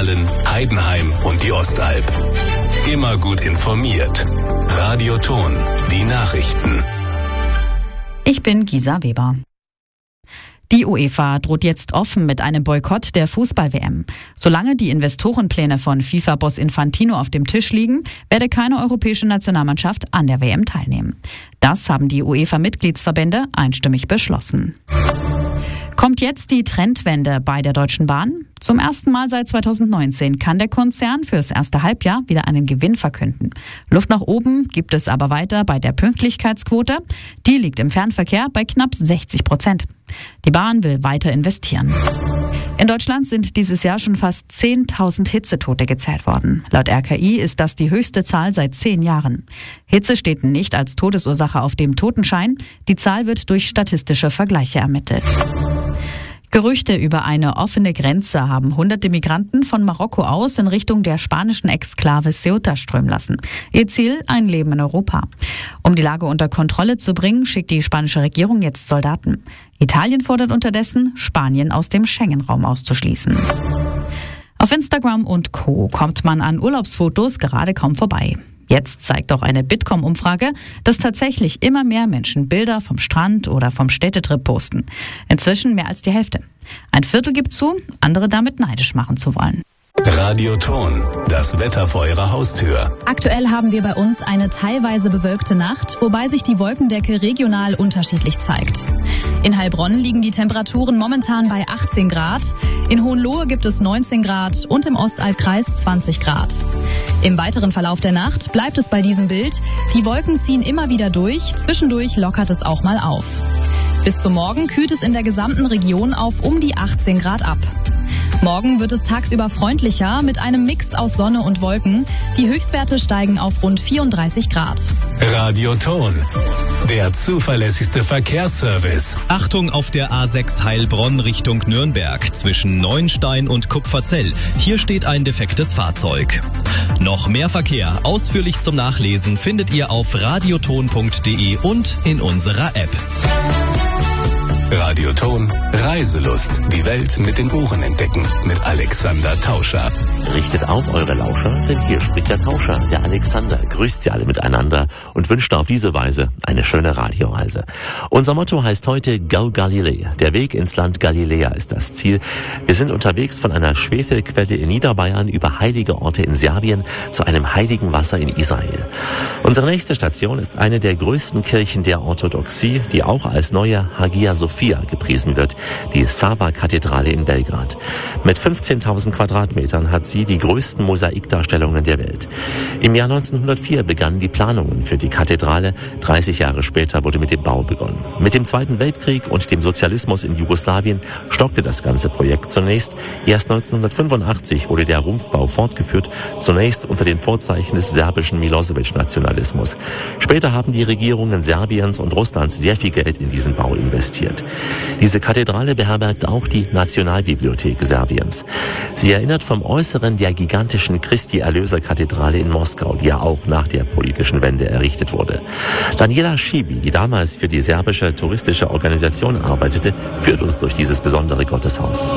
Aalen, Heidenheim und die Ostalb. Immer gut informiert. Radio Ton, die Nachrichten. Ich bin Gisa Weber. Die UEFA droht jetzt offen mit einem Boykott der Fußball-WM. Solange die Investorenpläne von FIFA-Boss Infantino auf dem Tisch liegen, werde keine europäische Nationalmannschaft an der WM teilnehmen. Das haben die UEFA-Mitgliedsverbände einstimmig beschlossen. Kommt jetzt die Trendwende bei der Deutschen Bahn? Zum ersten Mal seit 2019 kann der Konzern fürs erste Halbjahr wieder einen Gewinn verkünden. Luft nach oben gibt es aber weiter bei der Pünktlichkeitsquote. Die liegt im Fernverkehr bei knapp 60%. Die Bahn will weiter investieren. In Deutschland sind dieses Jahr schon fast 10.000 Hitzetote gezählt worden. Laut RKI ist das die höchste Zahl seit 10 Jahren. Hitze steht nicht als Todesursache auf dem Totenschein. Die Zahl wird durch statistische Vergleiche ermittelt. Gerüchte über eine offene Grenze haben hunderte Migranten von Marokko aus in Richtung der spanischen Exklave Ceuta strömen lassen. Ihr Ziel, ein Leben in Europa. Um die Lage unter Kontrolle zu bringen, schickt die spanische Regierung jetzt Soldaten. Italien fordert unterdessen, Spanien aus dem Schengen-Raum auszuschließen. Auf Instagram und Co. kommt man an Urlaubsfotos gerade kaum vorbei. Jetzt zeigt auch eine Bitkom-Umfrage, dass tatsächlich immer mehr Menschen Bilder vom Strand oder vom Städtetrip posten. Inzwischen mehr als die Hälfte. Ein Viertel gibt zu, andere damit neidisch machen zu wollen. Radio Ton, das Wetter vor Ihrer Haustür. Aktuell haben wir bei uns eine teilweise bewölkte Nacht, wobei sich die Wolkendecke regional unterschiedlich zeigt. In Heilbronn liegen die Temperaturen momentan bei 18 Grad, in Hohenlohe gibt es 19 Grad und im Ostalbkreis 20 Grad. Im weiteren Verlauf der Nacht bleibt es bei diesem Bild. Die Wolken ziehen immer wieder durch, zwischendurch lockert es auch mal auf. Bis zum Morgen kühlt es in der gesamten Region auf um die 18 Grad ab. Morgen wird es tagsüber freundlicher mit einem Mix aus Sonne und Wolken. Die Höchstwerte steigen auf rund 34 Grad. Radio Ton, der zuverlässigste Verkehrsservice. Achtung auf der A6 Heilbronn Richtung Nürnberg zwischen Neuenstein und Kupferzell. Hier steht ein defektes Fahrzeug. Noch mehr Verkehr ausführlich zum Nachlesen findet ihr auf radioton.de und in unserer App. Radio Ton, Reiselust. Die Welt mit den Ohren entdecken. Mit Alexander Tauscher. Richtet auf eure Lauscher, denn hier spricht der Tauscher, der Alexander. Grüßt sie alle miteinander und wünscht auf diese Weise eine schöne Radioreise. Unser Motto heißt heute Go Galilee. Der Weg ins Land Galiläa ist das Ziel. Wir sind unterwegs von einer Schwefelquelle in Niederbayern über heilige Orte in Serbien zu einem heiligen Wasser in Israel. Unsere nächste Station ist eine der größten Kirchen der Orthodoxie, die auch als neue Hagia Sophia gepriesen wird, die Sava-Kathedrale in Belgrad. Mit 15.000 Quadratmetern hat sie die größten Mosaikdarstellungen der Welt. Im Jahr 1904 begannen die Planungen für die Kathedrale. 30 Jahre später wurde mit dem Bau begonnen. Mit dem Zweiten Weltkrieg und dem Sozialismus in Jugoslawien stockte das ganze Projekt zunächst. Erst 1985 wurde der Rumpfbau fortgeführt, zunächst unter den Vorzeichen des serbischen Milosevic-Nationalismus. Später haben die Regierungen Serbiens und Russlands sehr viel Geld in diesen Bau investiert. Diese Kathedrale beherbergt auch die Nationalbibliothek Serbiens. Sie erinnert vom Äußeren der gigantischen Christi-Erlöser-Kathedrale in Moskau, die ja auch nach der politischen Wende errichtet wurde. Daniela Schibi, die damals für die serbische touristische Organisation arbeitete, führt uns durch dieses besondere Gotteshaus.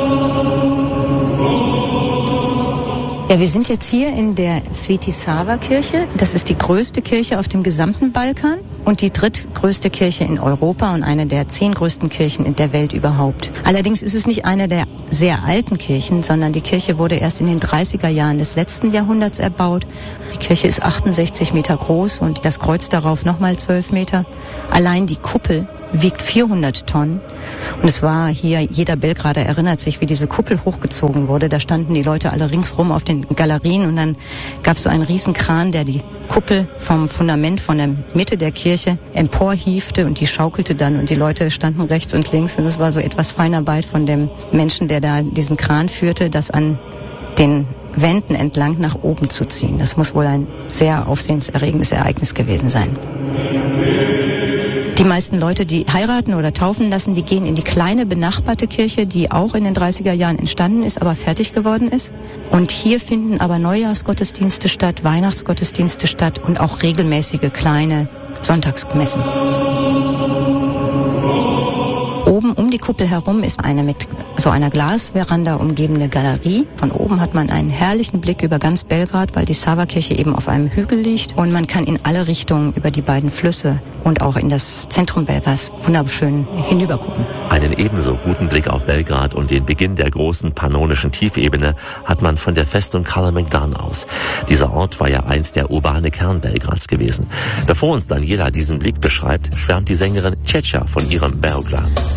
Ja, wir sind jetzt hier in der Sveti Sava Kirche. Das ist die größte Kirche auf dem gesamten Balkan und die drittgrößte Kirche in Europa und eine der 10 größten Kirchen in der Welt überhaupt. Allerdings ist es nicht eine der sehr alten Kirchen, sondern die Kirche wurde erst in den 30er Jahren des letzten Jahrhunderts erbaut. Die Kirche ist 68 Meter groß und das Kreuz darauf nochmal 12 Meter. Allein die Kuppel wiegt 400 Tonnen. Und es war hier, jeder Belgrader erinnert sich, wie diese Kuppel hochgezogen wurde. Da standen die Leute alle ringsrum auf den Galerien und dann gab es so einen Riesenkran, der die Kuppel vom Fundament von der Mitte der Kirche emporhiefte und die schaukelte dann und die Leute standen rechts und links und es war so etwas Feinarbeit von dem Menschen, der da diesen Kran führte, das an den Wänden entlang nach oben zu ziehen. Das muss wohl ein sehr aufsehenserregendes Ereignis gewesen sein. Die meisten Leute, die heiraten oder taufen lassen, die gehen in die kleine benachbarte Kirche, die auch in den 30er Jahren entstanden ist, aber fertig geworden ist. Und hier finden aber Neujahrsgottesdienste statt, Weihnachtsgottesdienste statt und auch regelmäßige kleine Sonntagsmessen. Oben um die die Kuppel herum ist eine mit so einer Glasveranda umgebene Galerie. Von oben hat man einen herrlichen Blick über ganz Belgrad, weil die Sava-Kirche eben auf einem Hügel liegt. Und man kann in alle Richtungen über die beiden Flüsse und auch in das Zentrum Belgrads wunderschön hinübergucken. Einen ebenso guten Blick auf Belgrad und den Beginn der großen pannonischen Tiefebene hat man von der Festung Kalemegdan aus. Dieser Ort war ja einst der urbane Kern Belgrads gewesen. Bevor uns Daniela diesen Blick beschreibt, schwärmt die Sängerin Czecha von ihrem Beograd.